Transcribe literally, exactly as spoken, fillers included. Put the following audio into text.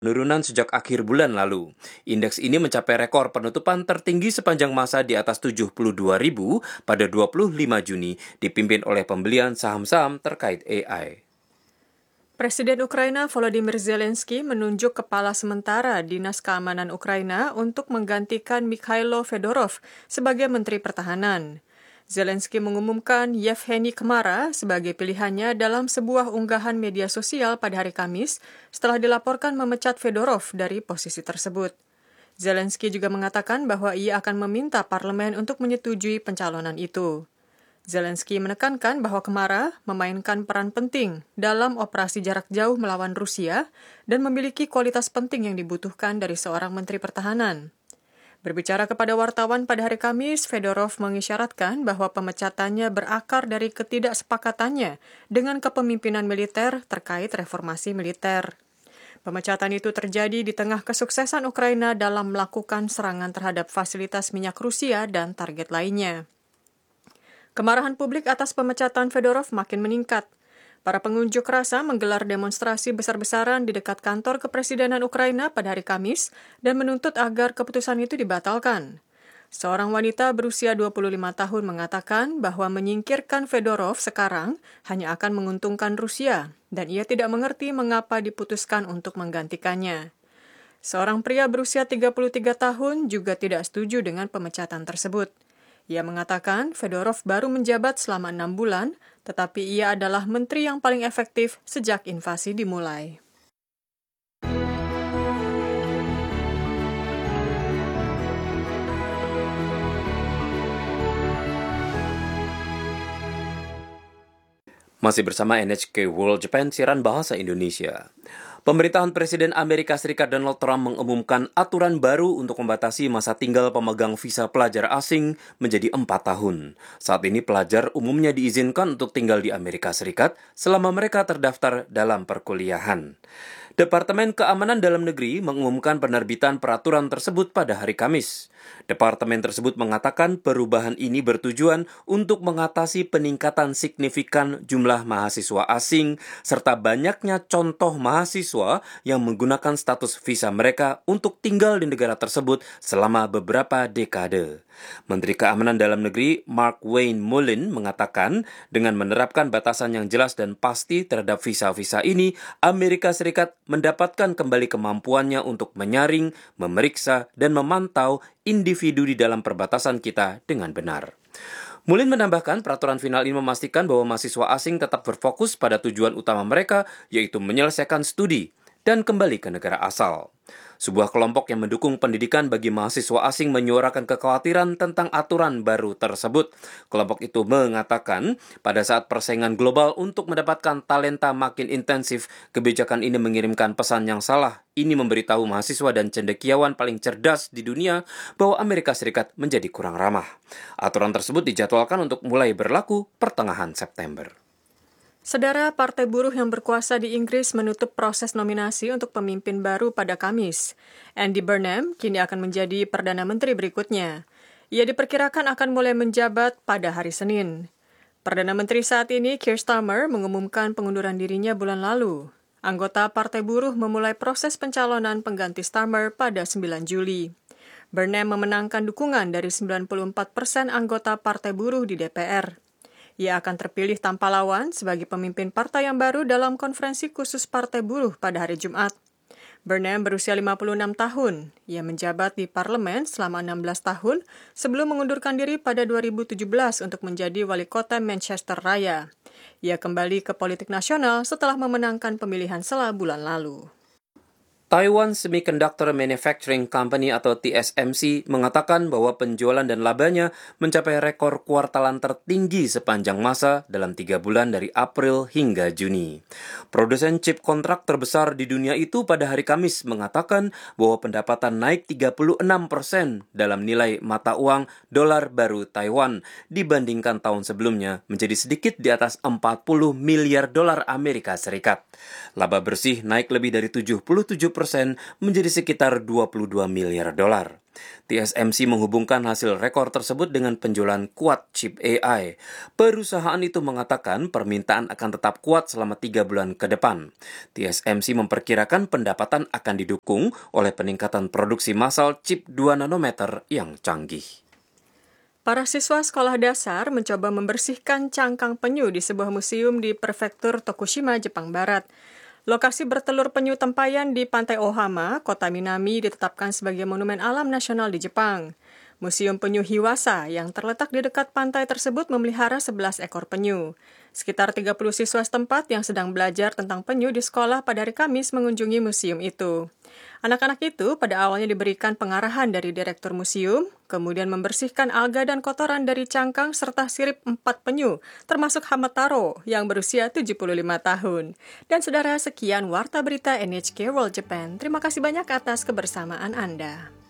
Penurunan sejak akhir bulan lalu. Indeks ini mencapai rekor penutupan tertinggi sepanjang masa di atas tujuh puluh dua ribu pada dua puluh lima Juni, dipimpin oleh pembelian saham-saham terkait A I. Presiden Ukraina Volodymyr Zelensky menunjuk kepala sementara Dinas Keamanan Ukraina untuk menggantikan Mikhailo Fedorov sebagai Menteri Pertahanan. Zelensky mengumumkan Yevgeny Kmara sebagai pilihannya dalam sebuah unggahan media sosial pada hari Kamis setelah dilaporkan memecat Fedorov dari posisi tersebut. Zelensky juga mengatakan bahwa ia akan meminta parlemen untuk menyetujui pencalonan itu. Zelensky menekankan bahwa Kmara memainkan peran penting dalam operasi jarak jauh melawan Rusia dan memiliki kualitas penting yang dibutuhkan dari seorang menteri pertahanan. Berbicara kepada wartawan pada hari Kamis, Fedorov mengisyaratkan bahwa pemecatannya berakar dari ketidaksepakatannya dengan kepemimpinan militer terkait reformasi militer. Pemecatan itu terjadi di tengah kesuksesan Ukraina dalam melakukan serangan terhadap fasilitas minyak Rusia dan target lainnya. Kemarahan publik atas pemecatan Fedorov makin meningkat. Para pengunjuk rasa menggelar demonstrasi besar-besaran di dekat kantor kepresidenan Ukraina pada hari Kamis dan menuntut agar keputusan itu dibatalkan. Seorang wanita berusia dua puluh lima tahun mengatakan bahwa menyingkirkan Fedorov sekarang hanya akan menguntungkan Rusia dan ia tidak mengerti mengapa diputuskan untuk menggantikannya. Seorang pria berusia tiga puluh tiga tahun juga tidak setuju dengan pemecatan tersebut. Ia mengatakan Fedorov baru menjabat selama enam bulan, tetapi ia adalah menteri yang paling efektif sejak invasi dimulai. Masih bersama N H K World Japan, siaran bahasa Indonesia. Pemerintahan Presiden Amerika Serikat Donald Trump mengumumkan aturan baru untuk membatasi masa tinggal pemegang visa pelajar asing menjadi empat tahun. Saat ini pelajar umumnya diizinkan untuk tinggal di Amerika Serikat selama mereka terdaftar dalam perkuliahan. Departemen Keamanan Dalam Negeri mengumumkan penerbitan peraturan tersebut pada hari Kamis. Departemen tersebut mengatakan perubahan ini bertujuan untuk mengatasi peningkatan signifikan jumlah mahasiswa asing serta banyaknya contoh mahasiswa yang menggunakan status visa mereka untuk tinggal di negara tersebut selama beberapa dekade. Menteri Keamanan Dalam Negeri Mark Wayne Mullin mengatakan dengan menerapkan batasan yang jelas dan pasti terhadap visa-visa ini, Amerika Serikat mendapatkan kembali kemampuannya untuk menyaring, memeriksa, dan memantau individu di dalam perbatasan kita dengan benar. Mullin menambahkan peraturan final ini memastikan bahwa mahasiswa asing tetap berfokus pada tujuan utama mereka, yaitu menyelesaikan studi dan kembali ke negara asal. Sebuah kelompok yang mendukung pendidikan bagi mahasiswa asing menyuarakan kekhawatiran tentang aturan baru tersebut. Kelompok itu mengatakan, pada saat persaingan global untuk mendapatkan talenta makin intensif, kebijakan ini mengirimkan pesan yang salah. Ini memberitahu mahasiswa dan cendekiawan paling cerdas di dunia bahwa Amerika Serikat menjadi kurang ramah. Aturan tersebut dijadwalkan untuk mulai berlaku pertengahan September. Saudara, Partai Buruh yang berkuasa di Inggris menutup proses nominasi untuk pemimpin baru pada Kamis. Andy Burnham kini akan menjadi Perdana Menteri berikutnya. Ia diperkirakan akan mulai menjabat pada hari Senin. Perdana Menteri saat ini, Keir Starmer, mengumumkan pengunduran dirinya bulan lalu. Anggota Partai Buruh memulai proses pencalonan pengganti Starmer pada sembilan Juli. Burnham memenangkan dukungan dari sembilan puluh empat persen anggota Partai Buruh di D P R. Ia akan terpilih tanpa lawan sebagai pemimpin partai yang baru dalam konferensi khusus Partai Buruh pada hari Jumat. Burnham berusia lima puluh enam tahun. Ia menjabat di parlemen selama enam belas tahun sebelum mengundurkan diri pada dua ribu tujuh belas untuk menjadi wali kota Manchester Raya. Ia kembali ke politik nasional setelah memenangkan pemilihan sela bulan lalu. Taiwan Semiconductor Manufacturing Company atau T S M C mengatakan bahwa penjualan dan labanya mencapai rekor kuartalan tertinggi sepanjang masa dalam tiga bulan dari April hingga Juni. Produsen chip kontrak terbesar di dunia itu pada hari Kamis mengatakan bahwa pendapatan naik tiga puluh enam persen dalam nilai mata uang dolar baru Taiwan dibandingkan tahun sebelumnya menjadi sedikit di atas empat puluh miliar dolar Amerika Serikat. Laba bersih naik lebih dari tujuh puluh tujuh persen persen menjadi sekitar dua puluh dua miliar dolar. T S M C menghubungkan hasil rekor tersebut dengan penjualan kuat chip A I. Perusahaan itu mengatakan permintaan akan tetap kuat selama tiga bulan ke depan. T S M C memperkirakan pendapatan akan didukung oleh peningkatan produksi massal chip dua nanometer yang canggih. Para siswa sekolah dasar mencoba membersihkan cangkang penyu di sebuah museum di prefektur Tokushima, Jepang Barat. Lokasi bertelur penyu tempayan di Pantai Ohama, kota Minami, ditetapkan sebagai Monumen Alam Nasional di Jepang. Museum Penyu Hiwasa yang terletak di dekat pantai tersebut memelihara sebelas ekor penyu. Sekitar tiga puluh siswa setempat yang sedang belajar tentang penyu di sekolah pada hari Kamis mengunjungi museum itu. Anak-anak itu pada awalnya diberikan pengarahan dari direktur museum, kemudian membersihkan alga dan kotoran dari cangkang serta sirip empat penyu, termasuk Hamataro yang berusia tujuh puluh lima tahun. Dan saudara, sekian Warta Berita N H K World Japan. Terima kasih banyak atas kebersamaan Anda.